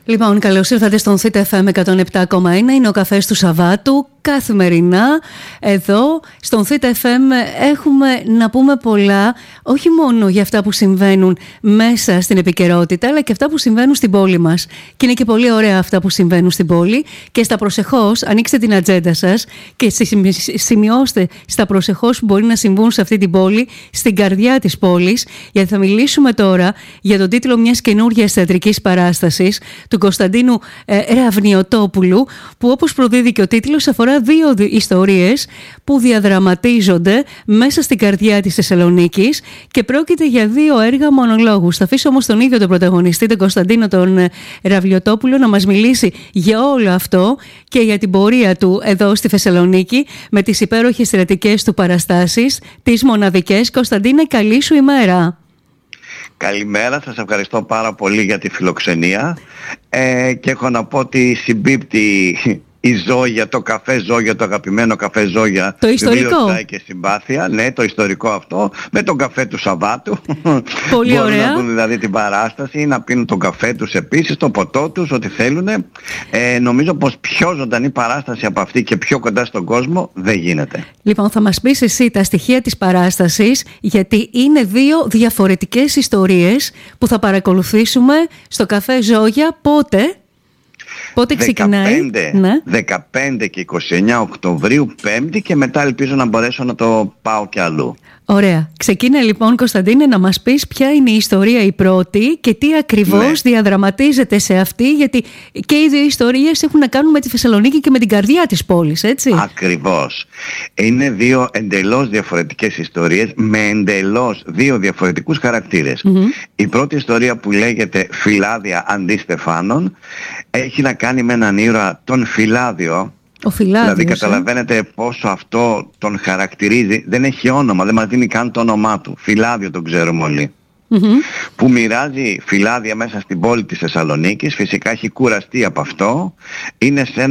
Λοιπόν, καλώς ήρθατε στον Θήτα FM 107,1. Είναι ο καφές του Σαββάτου. Καθημερινά εδώ στον Θήτα FM έχουμε να πούμε πολλά, όχι μόνο για αυτά που συμβαίνουν μέσα στην επικαιρότητα, αλλά και αυτά που συμβαίνουν στην πόλη μας. Και είναι και πολύ ωραία αυτά που συμβαίνουν στην πόλη. Και στα προσεχώς, ανοίξτε την ατζέντα σας και σημειώστε στα προσεχώς που μπορεί να συμβούν σε αυτή την πόλη, στην καρδιά της πόλης, γιατί θα μιλήσουμε τώρα για τον τίτλο μιας καινούργιας θεατρικής παράστασης του Κωνσταντίνου Ραβνιωτόπουλου, που όπως προδίδει και ο τίτλος αφορά δύο ιστορίες που διαδραματίζονται μέσα στην καρδιά της Θεσσαλονίκης και πρόκειται για δύο έργα μονολόγους. Θα αφήσω όμως τον ίδιο τον πρωταγωνιστή, τον Κωνσταντίνο τον Ραβνιωτόπουλο, να μας μιλήσει για όλο αυτό και για την πορεία του εδώ στη Θεσσαλονίκη με τις υπέροχες θεατρικές του παραστάσεις, τις μοναδικές. Κωνσταντίνε, καλή σου ημέρα. Καλημέρα, σας ευχαριστώ πάρα πολύ για τη φιλοξενία και έχω να πω ότι συμπίπτει η Ζόγια, το καφέ Ζόγια, το αγαπημένο καφέ Ζόγια. Το ιστορικό. Τσάι και συμπάθεια, ναι, το ιστορικό αυτό, με τον καφέ του Σαββάτου. Πολύ Μπορούν ωραία. να δουν δηλαδή την παράσταση, να πίνουν τον καφέ τους επίσης, το ποτό τους, ό,τι θέλουν. Νομίζω πως πιο ζωντανή παράσταση από αυτή και πιο κοντά στον κόσμο δεν γίνεται. Λοιπόν, θα μας πεις εσύ τα στοιχεία της παράστασης, γιατί είναι δύο διαφορετικές ιστορίες που θα παρακολουθήσουμε στο καφέ Ζόγια. Πότε ξεκινάει? 15 και 29 Οκτωβρίου, Πέμπτη, και μετά ελπίζω να μπορέσω να το πάω κι αλλού. Ωραία. Ξεκίνα λοιπόν, Κωνσταντίνε, να μας πεις ποια είναι η ιστορία η πρώτη και τι ακριβώς διαδραματίζεται σε αυτή, γιατί και οι δύο ιστορίες έχουν να κάνουν με τη Θεσσαλονίκη και με την καρδιά της πόλης, έτσι. Ακριβώς. Είναι δύο εντελώς διαφορετικές ιστορίες με εντελώς δύο διαφορετικούς χαρακτήρες. Η πρώτη ιστορία, που λέγεται Φυλάδια αντί Στεφάνων, έχει να κάνει με έναν ήρωα, τον Φυλάδιο. Δηλαδή καταλαβαίνετε πόσο αυτό τον χαρακτηρίζει. Δεν έχει όνομα, δεν μας δίνει καν το όνομά του. Φυλάδιο τον ξέρουμε όλοι. Που μοιράζει φυλάδια μέσα στην πόλη της Θεσσαλονίκης. Φυσικά έχει κουραστεί από αυτό. Είναι σε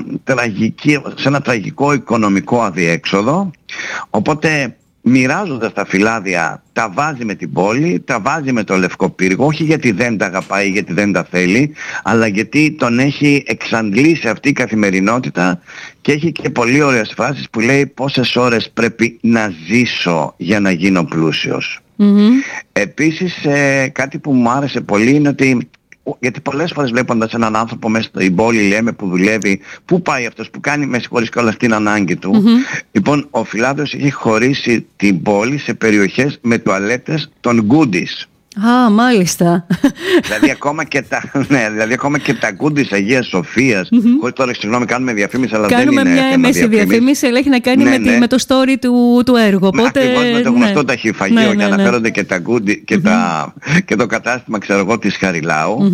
ένα τραγικό οικονομικό αδιέξοδο. Οπότε μοιράζοντας τα φυλάδια, τα βάζει με την πόλη, τα βάζει με το Λευκό Πύργο, όχι γιατί δεν τα αγαπάει, γιατί δεν τα θέλει, αλλά γιατί τον έχει εξαντλήσει αυτή η καθημερινότητα και έχει και πολύ ωραίες φράσεις που λέει πόσες ώρες πρέπει να ζήσω για να γίνω πλούσιος. Επίσης κάτι που μου άρεσε πολύ είναι ότι, γιατί πολλές φορές βλέποντας έναν άνθρωπο μέσα στην πόλη, λέμε, που δουλεύει, πού πάει αυτός, που κάνει, με συγχωρείς κιόλας, την ανάγκη του. Λοιπόν, ο Φυλάδιος έχει χωρίσει την πόλη σε περιοχές με τουαλέτες των Goodies. Α, μάλιστα. Δηλαδή ακόμα και τα Goodies Αγίας Σοφίας, χωρίς τώρα, συγγνώμη, κάνουμε διαφήμιση, αλλά δεν είναι Κάνουμε μια έμεση διαφήμιση, αλλά έχει να κάνει με το story του έργου. Οπότε, ακριβώς, με το γνωστό ταχυφαγείο, και αναφέρονται και τα Goodies και το κατάστημα, ξέρω εγώ, της Χαριλάου.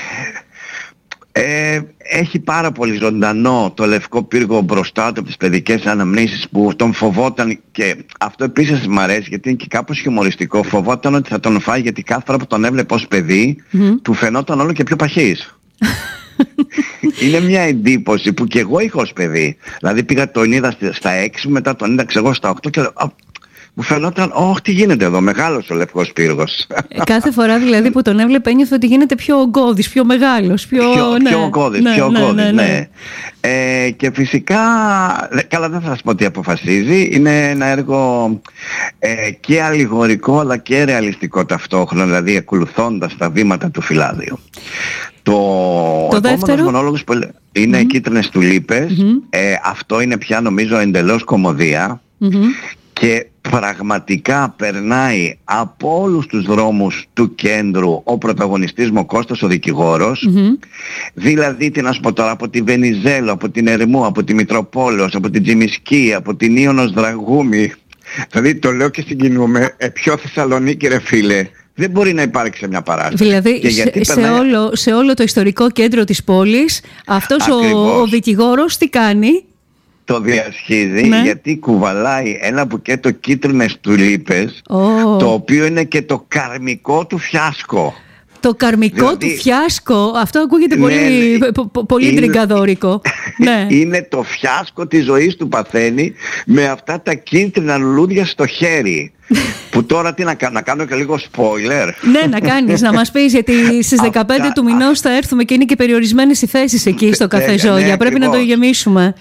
Έχει πάρα πολύ ζωντανό το Λευκό Πύργο μπροστά του από τις παιδικές αναμνήσεις, που τον φοβόταν, και αυτό επίσης μου αρέσει γιατί είναι και κάπως χιουμοριστικό. Φοβόταν ότι θα τον φάει, γιατί κάθε φορά που τον έβλεπε ως παιδί του φαινόταν όλο και πιο παχύς. Είναι μια εντύπωση που και εγώ είχα ως παιδί. Δηλαδή τον είδα στα 6, μετά τον είδα εγώ στα 8 και μου φαινόταν, τι γίνεται εδώ, μεγάλος ο Λευκός Πύργος. Κάθε φορά δηλαδή που τον έβλεπε ένιωθε ότι γίνεται πιο ογκώδης, πιο μεγάλος, πιο ογκώδης, ναι. Και φυσικά, καλά, δεν θα σας πω τι αποφασίζει. Είναι ένα έργο και αλληγορικό αλλά και ρεαλιστικό ταυτόχρονα, δηλαδή ακολουθώντας τα βήματα του Φυλάδιου. Το επόμενος μονόλογος που είναι Κίτρινες Τουλίπες. Αυτό είναι πια, νομίζω, εντελώς κωμωδία. Και πραγματικά περνάει από όλους τους δρόμους του κέντρου ο πρωταγωνιστής μου, ο Κώστας ο δικηγόρος. Δηλαδή, τι να σου πω τώρα, από τη Βενιζέλο, από την Ερμού, από τη Μητροπόλεως, από την Τζιμισκή, από την Ίωνος Δραγούμη. Δηλαδή το λέω και συγκινούμε, πιο Θεσσαλονίκη, ρε φίλε. Δεν μπορεί να υπάρξει μια παράσταση. Δηλαδή σε όλο το ιστορικό κέντρο της πόλης αυτός ο δικηγόρος τι κάνει? Το διασχίζει, γιατί κουβαλάει ένα μπουκέτο κίτρινες τουλίπες, το οποίο είναι και το καρμικό του φιάσκο. Το καρμικό του φιάσκο, αυτό ακούγεται πολύ τριγκαδόρικο. Ναι. Είναι το φιάσκο της ζωής του παθαίνει με αυτά τα κίτρινα λουλούδια στο χέρι. Που τώρα τι να κάνω και λίγο spoiler. Ναι, να κάνεις, να μας πεις, γιατί στις 15 του μηνός θα έρθουμε και είναι και περιορισμένες οι θέσεις εκεί στο καφέ Ζόγια. Πρέπει να το γεμίσουμε.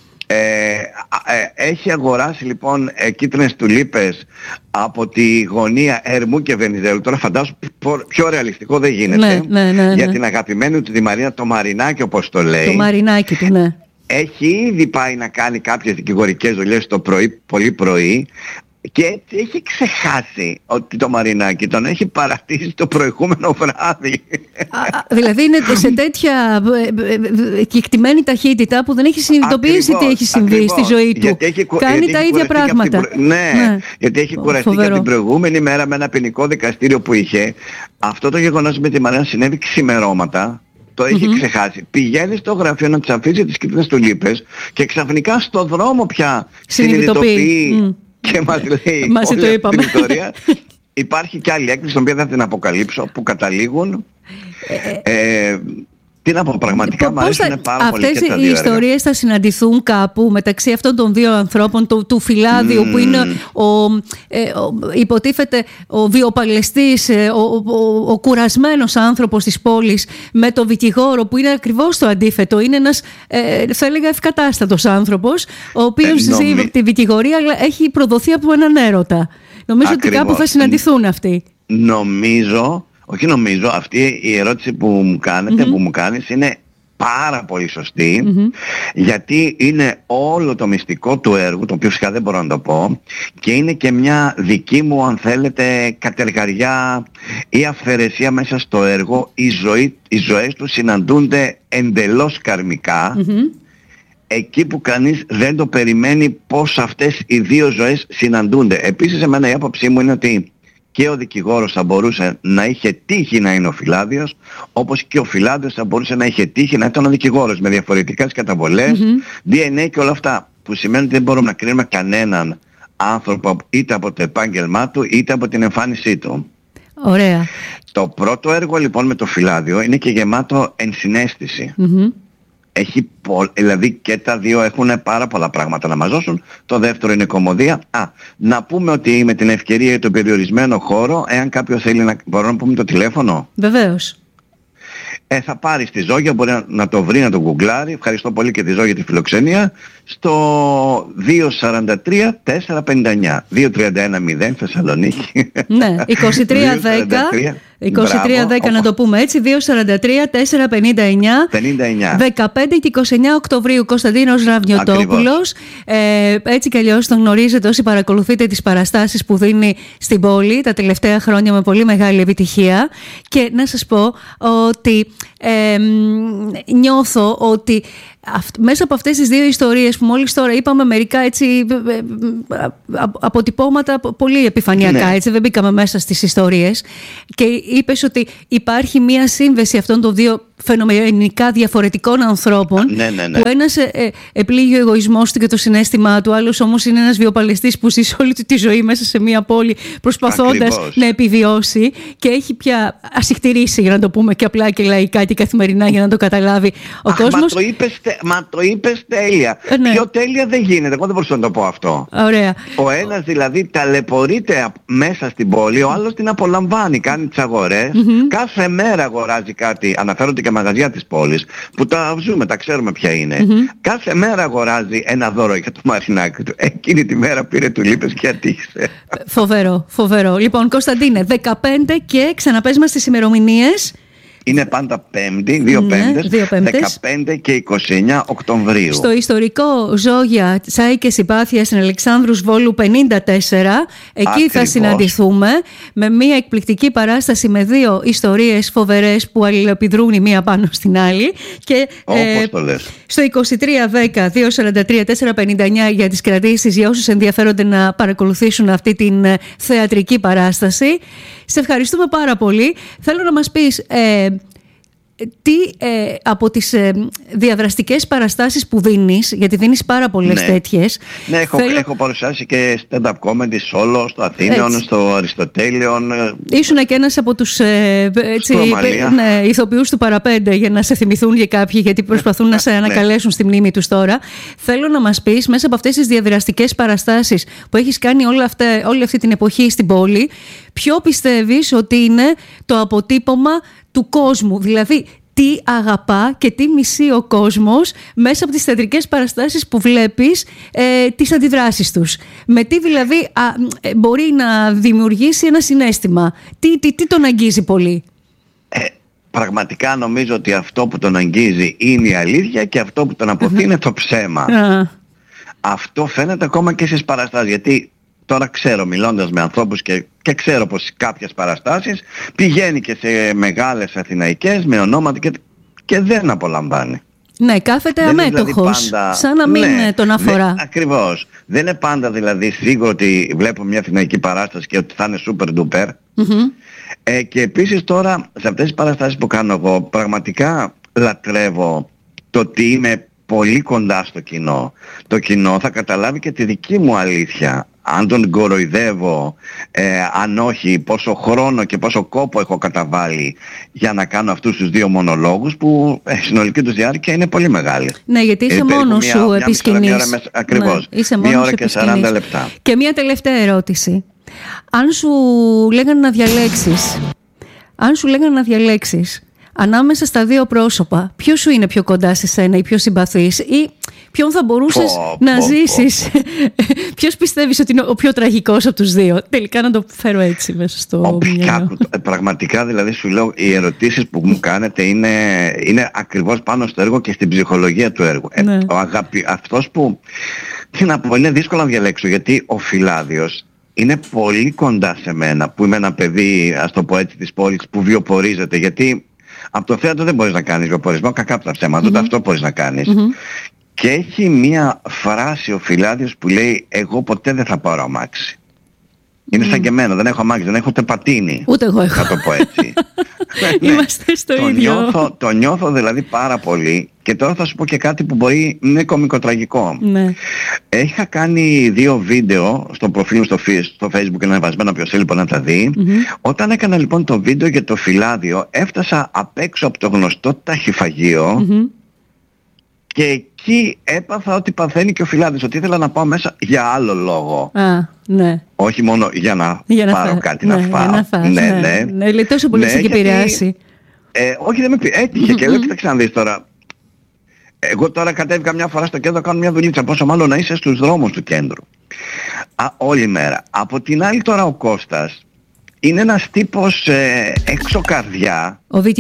Έχει αγοράσει λοιπόν κίτρινες τουλίπες από τη γωνία Ερμού και Βενιζέλου. Τώρα φαντάζομαι πιο ρεαλιστικό δεν γίνεται. Ναι. Για την αγαπημένη του τη Μαρίνα, το Μαρινάκι όπως το λέει. Το Μαρινάκι του, ναι. Έχει ήδη πάει να κάνει κάποιες δικηγορικές δουλειές το πρωί, πολύ πρωί. Και έτσι έχει ξεχάσει ότι το Μαρινάκι τον έχει παρατήσει το προηγούμενο βράδυ. Δηλαδή είναι σε τέτοια κεκτημένη ταχύτητα που δεν έχει συνειδητοποιήσει τι έχει συμβεί στη ζωή του. Κάνει τα ίδια πράγματα. Ναι, γιατί έχει κουραστεί και από την προηγούμενη μέρα με ένα ποινικό δικαστήριο που είχε. Αυτό το γεγονός με τη Μαρίνα συνέβη ξημερώματα. Το έχει ξεχάσει. Πηγαίνει στο γραφείο να της αφήσει τις κίτρινες τουλίπες και ξαφνικά στο δρόμο πια συνειδητοποιεί. Και μας λέει όλη αυτή την ιστορία. Υπάρχει και άλλη έκθεση, την οποία δεν την αποκαλύψω, που καταλήγουν. Τι να πω, πραγματικά μου αρέσουν πάρα πολύ και τα δύο Αυτές οι ιστορίες θα συναντηθούν κάπου μεταξύ αυτών των δύο ανθρώπων, του Φυλάδιου που είναι υποτίθεται ο βιοπαλαιστής, ο κουρασμένος άνθρωπος της πόλης, με τον δικηγόρο που είναι ακριβώς το αντίθετο. Είναι ένας, θα έλεγα, ευκατάστατος άνθρωπος, ο οποίος ζει τη δικηγορία αλλά έχει προδοθεί από έναν έρωτα. Νομίζω ότι κάπου θα συναντηθούν αυτοί. Νομίζω, αυτή η ερώτηση που μου κάνετε, που μου κάνεις, είναι πάρα πολύ σωστή, γιατί είναι όλο το μυστικό του έργου, το οποίο φυσικά δεν μπορώ να το πω, και είναι και μια δική μου, αν θέλετε, κατεργαριά ή αυθαιρεσία μέσα στο έργο. Οι ζωές του συναντούνται εντελώς καρμικά, εκεί που κανείς δεν το περιμένει, πώς αυτές οι δύο ζωές συναντούνται. Επίσης, εμένα η άποψή μου είναι ότι και ο δικηγόρος θα μπορούσε να είχε τύχει να είναι ο Φυλάδιος, όπως και ο Φυλάδιος θα μπορούσε να είχε τύχει να ήταν ο δικηγόρος, με διαφορετικές καταβολές, DNA και όλα αυτά. Που σημαίνει ότι δεν μπορούμε να κρίνουμε κανέναν άνθρωπο είτε από το επάγγελμά του είτε από την εμφάνισή του. Ωραία. Το πρώτο έργο λοιπόν με το Φυλάδιο είναι και γεμάτο ενσυναίσθηση. Δηλαδή και τα δύο έχουν πάρα πολλά πράγματα να μας δώσουν. Το δεύτερο είναι κωμωδία. Να πούμε ότι με την ευκαιρία για τον περιορισμένο χώρο, εάν κάποιος θέλει μπορώ να πούμε το τηλέφωνο. Βεβαίως. Θα πάρει στη Ζόγια, μπορεί να το βρει, να το γκουγκλάρει. Ευχαριστώ πολύ και τη Ζόγια τη φιλοξενία. Στο 243-459 231-0 Θεσσαλονίκη. Ναι, 2310 να το πούμε έτσι, 243-459 15 και 29 Οκτωβρίου. Κωνσταντίνος Ραβνιωτόπουλος. Έτσι κι αλλιώς τον γνωρίζετε όσοι παρακολουθείτε τις παραστάσεις που δίνει στην πόλη τα τελευταία χρόνια με πολύ μεγάλη επιτυχία. Και να σας πω ότι νιώθω ότι μέσα από αυτές τις δύο ιστορίες που μόλις τώρα είπαμε, μερικά έτσι αποτυπώματα πολύ επιφανειακά, έτσι δεν μπήκαμε μέσα στις ιστορίες, και είπες ότι υπάρχει μία σύνδεση αυτών των δύο φαινομενικά διαφορετικών ανθρώπων, που ένας επλήγει ο εγωισμός του και το συναίσθημά του, άλλος όμως είναι ένας βιοπαλαιστής που ζει όλη του τη ζωή μέσα σε μία πόλη προσπαθώντας να επιβιώσει και έχει πια ασυχτηρήσει, για να το πούμε και απλά και λαϊκά και καθημερινά, για να το καταλάβει ο κόσμος. Μα το είπες τέλεια. Πιο τέλεια δεν γίνεται. Εγώ δεν μπορούσα να το πω αυτό. Ωραία. Ο ένας δηλαδή ταλαιπωρείται μέσα στην πόλη, ο άλλος την απολαμβάνει, κάνει τις αγορές. Κάθε μέρα αγοράζει κάτι. Αναφέρονται και μαγαζιά της πόλης που τα ζούμε, τα ξέρουμε ποια είναι. Κάθε μέρα αγοράζει ένα δώρο για το Μαρινάκι του. Εκείνη τη μέρα πήρε τουλίπες και ατύχησε. Φοβερό. Λοιπόν, Κωνσταντίνε, 15 και ξαναπες μας τις ημερομηνίες. Είναι πάντα Πέμπτη, 2 Πέμπτες, 15 και 29 Οκτωβρίου. Στο ιστορικό Ζόγια Τσάι και Συμπάθεια στην Αλεξάνδρους Βόλου 54. Εκεί θα συναντηθούμε με μια εκπληκτική παράσταση με δύο ιστορίες φοβερές που αλληλεπιδρούν η μία πάνω στην άλλη. Και όπως το λες. Στο 2310-243-459 για τις κρατήσεις, για όσους ενδιαφέρονται να παρακολουθήσουν αυτή την θεατρική παράσταση. Σε ευχαριστούμε πάρα πολύ. Θέλω να μας πεις τι από τις διαδραστικές παραστάσεις που δίνεις, γιατί δίνεις πάρα πολλές τέτοιες. Ναι, έχω παρουσιάσει και stand-up comedy solo στο Αθήνεων, στο Αριστοτέλειον. Ήσουν και ένας από τους ηθοποιούς του Παραπέντε, για να σε θυμηθούν για κάποιοι, γιατί προσπαθούν να σε ανακαλέσουν στη μνήμη τους τώρα. Θέλω να μας πεις, μέσα από αυτές τις διαδραστικές παραστάσεις που έχεις κάνει όλη αυτή την εποχή στην πόλη, ποιο πιστεύεις ότι είναι το αποτύπωμα του κόσμου, δηλαδή τι αγαπά και τι μισεί ο κόσμος μέσα από τις θεατρικές παραστάσεις που βλέπεις, τις αντιδράσεις τους. Με τι δηλαδή μπορεί να δημιουργήσει ένα συναίσθημα, τι τον αγγίζει πολύ. Πραγματικά νομίζω ότι αυτό που τον αγγίζει είναι η αλήθεια και αυτό που τον αποθεί είναι το ψέμα. Αυτό φαίνεται ακόμα και στις παραστάσεις, γιατί τώρα ξέρω, μιλώντας με ανθρώπους και ξέρω πως κάποιες παραστάσεις πηγαίνει και σε μεγάλες αθηναϊκές με ονόματα και δεν απολαμβάνει. Ναι, κάθεται αμέτωχος, δηλαδή σαν να μην τον αφορά. Ακριβώς. Δεν είναι πάντα δηλαδή σίγουρο ότι βλέπω μια αθηναϊκή παράσταση και ότι θα είναι super duper. Και επίσης τώρα σε αυτές τις παραστάσεις που κάνω εγώ πραγματικά λατρεύω το ότι είμαι πολύ κοντά στο κοινό. Το κοινό θα καταλάβει και τη δική μου αλήθεια. Αν τον κοροϊδεύω, αν όχι, πόσο χρόνο και πόσο κόπο έχω καταβάλει για να κάνω αυτούς τους 2 μονολόγους που συνολική τους διάρκεια είναι πολύ μεγάλη. Ναι, γιατί είσαι μόνος σου επί σκηνής. Ακριβώς. Ναι, είσαι 1 ώρα και 40 λεπτά. Και μια τελευταία ερώτηση. Αν σου λέγανε να διαλέξεις ανάμεσα στα 2 πρόσωπα, ποιος σου είναι πιο κοντά σε σένα ή πιο συμπαθής, ή ποιον θα μπορούσες να ζήσεις? Ποιος πιστεύεις ότι είναι ο πιο τραγικός από τους 2? Τελικά να το φέρω έτσι μέσα στο μυαλό. Πραγματικά δηλαδή σου λέω, οι ερωτήσεις που μου κάνετε είναι ακριβώς πάνω στο έργο και στην ψυχολογία του έργου. Αυτός που, τι να πω, είναι δύσκολο να διαλέξω, γιατί ο Φυλάδιος είναι πολύ κοντά σε μένα, που είμαι ένα παιδί, ας το πω έτσι, της πόλης που βιοπορίζεται, γιατί από το θέατρο δεν μπορείς να κάνεις βιοπορισμό, κακά από τα ψέματα, ούτε αυτό μπορείς να κάνεις. Και έχει μία φράση ο Φυλάδιος που λέει, εγώ ποτέ δεν θα πάρω αμάξι. Είναι σαν και εμένα, δεν έχω αμάξι, δεν έχω ούτε πατίνι. Ούτε εγώ έχω. Θα το πω έτσι. Είμαστε στο ίδιο. Το νιώθω δηλαδή πάρα πολύ. Και τώρα θα σου πω και κάτι που μπορεί να είναι κωμικοτραγικό. Είχα κάνει 2 βίντεο στο προφίλ μου στο Facebook, είναι ανεβασμένο, όποιος θέλει να τα δει. Όταν έκανα λοιπόν το βίντεο για το Φυλάδιο, έφτασα απ' έξω από το γνωστό ταχυφαγείο και εκεί έπαθα ότι παθαίνει και ο Φυλάδιος, ότι ήθελα να πάω μέσα για άλλο λόγο. Όχι μόνο για να πάρω κάτι να φάω. Λέει τόσο πολύ σε επηρεάσει. Όχι, δεν με πει. Έτυχε και λέω, κοίταξε να δεις τώρα. Εγώ τώρα κατέβηκα μια φορά στο κέντρο, κάνω μια δουλίτσα, πόσο μάλλον να είσαι στους δρόμους του κέντρου. Όλη μέρα. Από την άλλη τώρα ο Κώστας είναι ένας τύπος έξω καρδιά.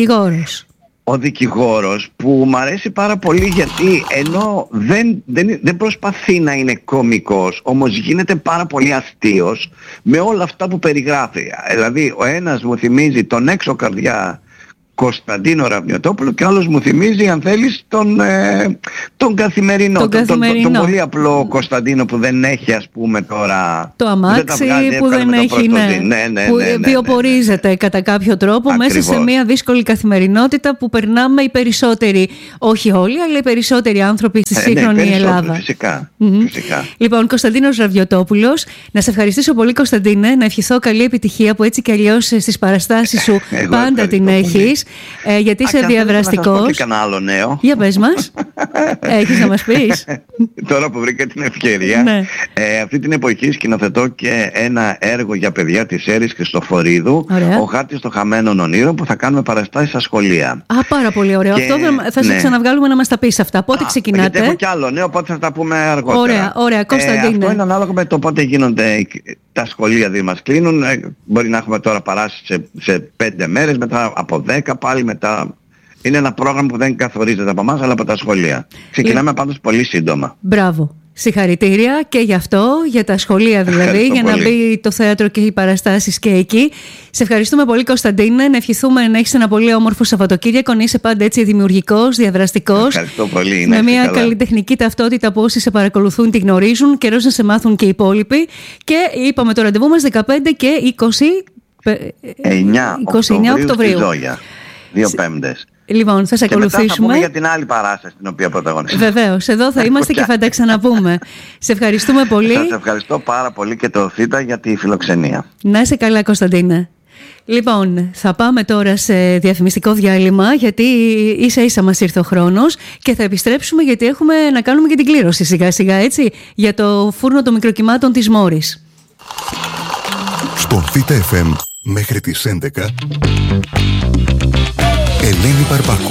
Ο δικηγόρος που μου αρέσει πάρα πολύ, γιατί ενώ δεν προσπαθεί να είναι κωμικός, όμως γίνεται πάρα πολύ αστείος με όλα αυτά που περιγράφει. Δηλαδή ο ένας μου θυμίζει τον έξω καρδιά Κωνσταντίνο Ραβνιωτόπουλο και άλλος μου θυμίζει, αν θέλεις, τον καθημερινό, τον πολύ απλό Κωνσταντίνο που δεν έχει, ας πούμε τώρα, το αμάξι που δεν έχει, που βιοπορίζεται κατά κάποιο τρόπο μέσα σε μια δύσκολη καθημερινότητα που περνάμε οι περισσότεροι, όχι όλοι, αλλά οι περισσότεροι άνθρωποι στη σύγχρονη Ελλάδα. Φυσικά. Λοιπόν, Κωνσταντίνος Ραβνιωτόπουλος, να σε ευχαριστήσω πολύ, Κωνσταντίνε, να ευχηθώ καλή επιτυχία, που έτσι κι αλλιώς στις παραστάσεις σου πάντα την έχεις. Γιατί είσαι διαδραστικός. Να σας πω και κανένα άλλο νέο. Για πες μας. Έχεις να μας πεις? Τώρα που βρήκα την ευκαιρία, αυτή την εποχή σκηνοθετώ και ένα έργο για παιδιά της Έρης Χριστοφορίδου, Ο Χάρτης των Χαμένων Ονείρων, που θα κάνουμε παραστάσεις στα σχολεία. Πάρα πολύ ωραίο. Αυτό θα σε ξαναβγάλουμε να μας τα πεις αυτά. Πότε ξεκινάτε? Γιατί έχω κι άλλο νέο, οπότε θα τα πούμε αργότερα. Ωραία. Κωνσταντίνε. Αυτό είναι ανάλογα με το πότε γίνονται τα σχολεία, δηλαδή μας κλείνουν. Μπορεί να έχουμε τώρα παράσταση σε 5 μέρες, μετά από 10 πάλι μετά. Είναι ένα πρόγραμμα που δεν καθορίζεται από εμάς, αλλά από τα σχολεία. Ξεκινάμε πάντως πολύ σύντομα. Μπράβο. Συγχαρητήρια και γι' αυτό, για τα σχολεία δηλαδή, για να μπει το θέατρο και οι παραστάσεις και εκεί. Σε ευχαριστούμε πολύ, Κωνσταντίνε. Να ευχηθούμε να έχεις ένα πολύ όμορφο Σαββατοκύριακο, να είσαι πάντα έτσι δημιουργικός, διαδραστικός. Ευχαριστώ πολύ. Με μια καλλιτεχνική ταυτότητα που όσοι σε παρακολουθούν τη γνωρίζουν. Καιρός να σε μάθουν και οι υπόλοιποι. Και είπαμε το ραντεβού μας 15 και 29 Οκτωβρίου. 2 Πέμπτες. Λοιπόν, θα σε ακολουθήσουμε. Και μετά θα πούμε για την άλλη παράσταση την οποία πρωταγωνιστεί. Βεβαίως, εδώ θα είμαστε και θα τα ξαναπούμε. Σε ευχαριστούμε πολύ. Σας ευχαριστώ πάρα πολύ και το ΘΥΤΑ για τη φιλοξενία. Να είσαι καλά, Κωνσταντίνε. Λοιπόν, θα πάμε τώρα σε διαφημιστικό διάλειμμα, γιατί ίσα ίσα μας ήρθε ο χρόνος, και θα επιστρέψουμε γιατί έχουμε να κάνουμε και την κλήρωση σιγά σιγά, έτσι, για το φούρνο των μικροκυμάτων της Μόρης. Στον ΘΥΤΑ FM μέχρι τις 11, Ελένη Παρπάκου.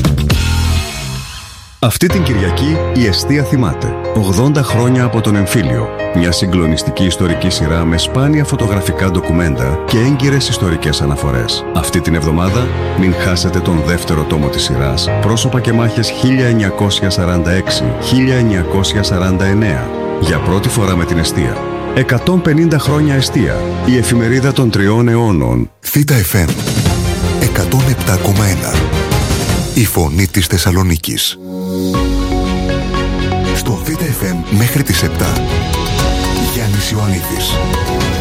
Αυτή την Κυριακή η Εστία θυμάται 80 χρόνια από τον εμφύλιο. Μια συγκλονιστική ιστορική σειρά με σπάνια φωτογραφικά ντοκουμέντα και έγκυρες ιστορικές αναφορές. Αυτή την εβδομάδα μην χάσετε τον δεύτερο τόμο της σειράς, Πρόσωπα και μάχες 1946-1949. Για πρώτη φορά με την Εστία. 150 χρόνια Εστία. Η εφημερίδα των 3 αιώνων. ΘΥΤΑ FM 107,1. Η φωνή της Θεσσαλονίκης. Στο ΘΥΤΑ FM μέχρι τις 7. Γιάννης Ιωαννίδης.